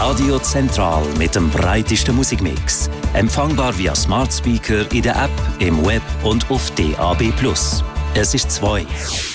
Radio Zentral mit dem breitesten Musikmix. Empfangbar via Smart Speaker in der App, im Web und auf DAB+. Es ist 2.